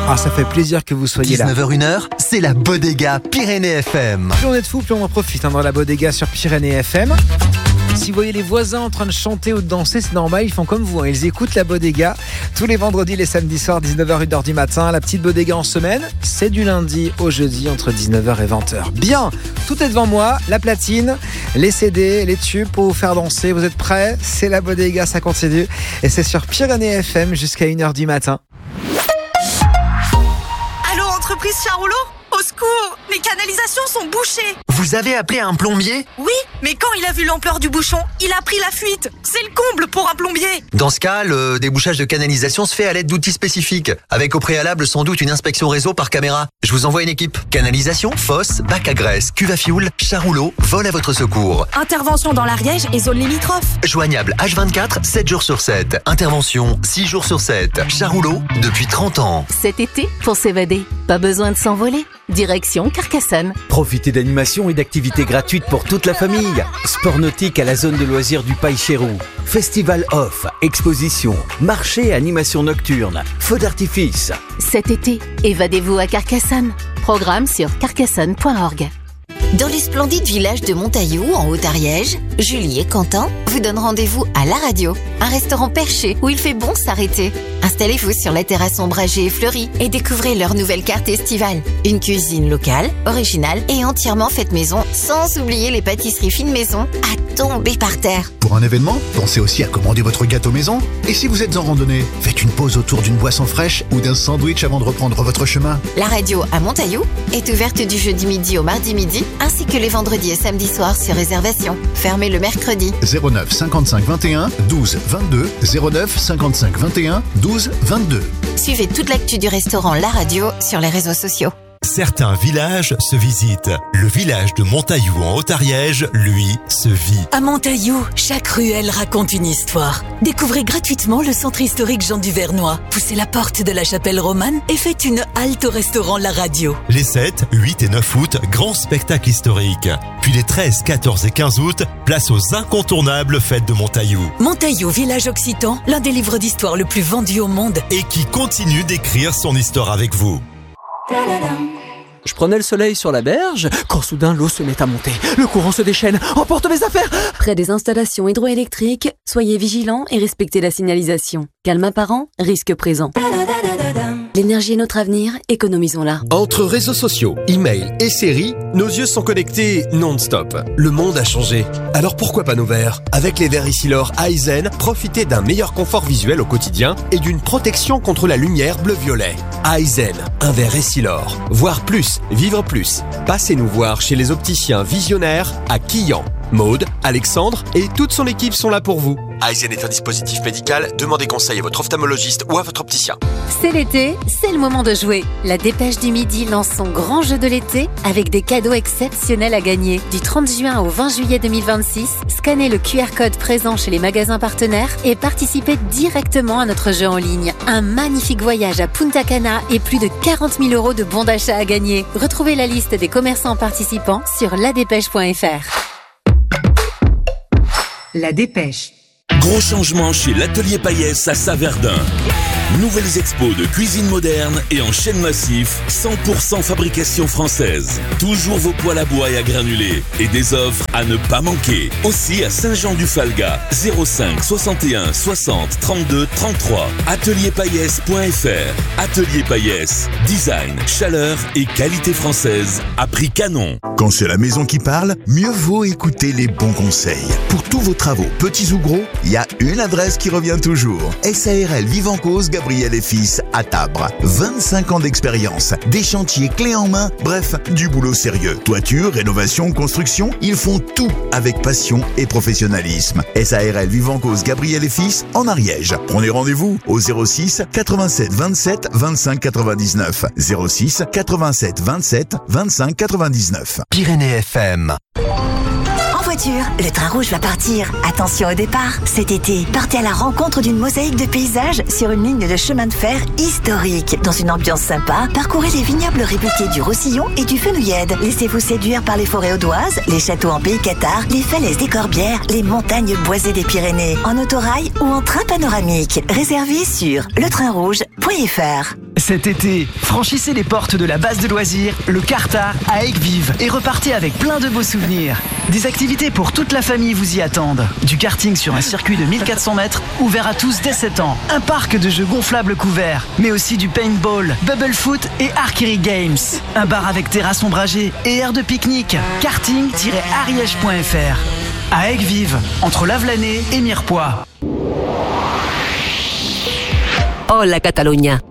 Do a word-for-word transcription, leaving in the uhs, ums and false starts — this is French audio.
Ah, ça fait plaisir que vous soyez là. dix-neuf heures une heure, c'est la Bodega Pyrénées F M. Plus on est de fous, plus on en profite hein, dans la Bodega sur Pyrénées F M. Si vous voyez les voisins en train de chanter ou de danser, c'est normal, ils font comme vous, hein. Ils écoutent la Bodega tous les vendredis, les samedis soirs, dix-neuf heures, une heure du matin. La petite Bodega en semaine, c'est du lundi au jeudi entre dix-neuf heures et vingt heures. Bien, tout est devant moi, la platine, les C D, les tubes pour vous faire danser. Vous êtes prêts? C'est la Bodega, ça continue. Et c'est sur Pyrénées F M jusqu'à une heure du matin. Allô, entreprise Charouleau ? Au secours, mes canalisations sont bouchées. Vous avez appelé un plombier ? Oui, mais quand il a vu l'ampleur du bouchon, il a pris la fuite. C'est le comble pour un plombier. Dans ce cas, le débouchage de canalisation se fait à l'aide d'outils spécifiques, avec au préalable sans doute une inspection réseau par caméra. Je vous envoie une équipe. Canalisation, fosse, bac à graisse, cuve à fioul, Charouleau vole à votre secours. Intervention dans l'Ariège et zone limitrophe. Joignable H vingt-quatre, sept jours sur sept. Intervention six jours sur sept. Charouleau depuis trente ans. Cet été, pour s'évader, pas besoin de s'envoler. Direction Carcassonne. Profitez d'animations et d'activités gratuites pour toute la famille. Sport nautique à la zone de loisirs du Paille-Chérou. Festival off, exposition, marché et animation nocturne. Feux d'artifice. Cet été, évadez-vous à Carcassonne. Programme sur carcassonne point org. Dans le splendide village de Montaillou, en Haute-Ariège, Julie et Quentin vous donnent rendez-vous à la radio, un restaurant perché où il fait bon s'arrêter. Installez-vous sur la terrasse ombragée et fleurie et découvrez leur nouvelle carte estivale. Une cuisine locale, originale et entièrement faite maison, sans oublier les pâtisseries fines maison à tomber par terre. Pour un événement, pensez aussi à commander votre gâteau maison. Et si vous êtes en randonnée, faites une pause autour d'une boisson fraîche ou d'un sandwich avant de reprendre votre chemin. La radio à Montaillou est ouverte du jeudi midi au mardi midi, ainsi que les vendredis et samedis soirs sur réservation. Fermé le mercredi. zéro neuf cinquante-cinq vingt et un douze vingt-deux zéro neuf cinquante-cinq vingt et un douze vingt-deux. Suivez toute l'actu du restaurant La Radio sur les réseaux sociaux. Certains villages se visitent. Le village de Montaillou en Haute-Ariège, lui, se vit. À Montaillou, chaque ruelle raconte une histoire. Découvrez gratuitement le centre historique Jean Duvernois. Poussez la porte de la chapelle romane et faites une halte au restaurant La Radio. Les sept, huit et neuf août, grand spectacle historique. Puis les treize, quatorze et quinze août, place aux incontournables fêtes de Montaillou. Montaillou, village occitan, l'un des livres d'histoire le plus vendu au monde. Et qui continue d'écrire son histoire avec vous. Je prenais le soleil sur la berge, quand soudain l'eau se met à monter. Le courant se déchaîne, emporte mes affaires. Près des installations hydroélectriques, soyez vigilants et respectez la signalisation. Calme apparent, risque présent. L'énergie est notre avenir, économisons-la. Entre réseaux sociaux, emails et séries, nos yeux sont connectés non-stop. Le monde a changé, alors pourquoi pas nos verres? Avec les verres Essilor Aizen, profitez d'un meilleur confort visuel au quotidien et d'une protection contre la lumière bleu-violet. Aizen, un verre Essilor. Voir plus, vivre plus. Passez nous voir chez les opticiens visionnaires à Quillan. Maude, Alexandre et toute son équipe sont là pour vous. Aizen est un dispositif médical, demandez conseil à votre ophtalmologiste ou à votre opticien. C'est l'été, c'est le moment de jouer. La Dépêche du Midi lance son grand jeu de l'été avec des cadeaux exceptionnels à gagner. Du trente juin au vingt juillet deux mille vingt-six, scannez le Q R code présent chez les magasins partenaires et participez directement à notre jeu en ligne. Un magnifique voyage à Punta Cana et plus de quarante mille euros de bons d'achat à gagner. Retrouvez la liste des commerçants participants sur la dépêche point f r. La Dépêche. Gros changement chez l'Atelier Payès à Saverdun. Nouvelles expos de cuisine moderne et en chêne massif, cent pour cent fabrication française. Toujours vos poêles à bois et à granulés et des offres à ne pas manquer. Aussi à Saint-Jean-du-Falga, zéro cinq soixante et un soixante trente-deux trente-trois. atelier payès point f r. Atelier Payès, design, chaleur et qualité française à prix canon. Quand c'est la maison qui parle, mieux vaut écouter les bons conseils. Pour tous vos travaux, petits ou gros, il y a une adresse qui revient toujours. S A R L Vivancause Gabriel et Fils à Tabre. vingt-cinq ans d'expérience, des chantiers clés en main, bref, du boulot sérieux. Toiture, rénovation, construction, ils font tout avec passion et professionnalisme. S A R L Vivancause Gabriel et Fils en Ariège. Prenez rendez-vous au zéro six quatre-vingt-sept vingt-sept vingt-cinq quatre-vingt-dix-neuf. zéro six quatre-vingt-sept vingt-sept vingt-cinq quatre-vingt-dix-neuf. Pyrénées F M. Voiture, le train rouge va partir. Attention au départ. Cet été, partez à la rencontre d'une mosaïque de paysages sur une ligne de chemin de fer historique. Dans une ambiance sympa, parcourez les vignobles réputés du Roussillon et du Fenouillède. Laissez-vous séduire par les forêts audoises, les châteaux en pays cathare, les falaises des Corbières, les montagnes boisées des Pyrénées. En autorail ou en train panoramique. Réservez sur le train rouge point f r. Cet été, franchissez les portes de la base de loisirs, le Cartard à Aigues-Vives et repartez avec plein de beaux souvenirs. Des activités pour toute la famille vous y attendent. Du karting sur un circuit de mille quatre cents mètres, ouvert à tous dès sept ans. Un parc de jeux gonflables couverts, mais aussi du paintball, bubble foot et archery games. Un bar avec terrasse ombragée et aire de pique-nique. karting tiret ariège point f r. À Aigues-Vives, entre Lavelanet et Mirepoix. Hola Catalunya.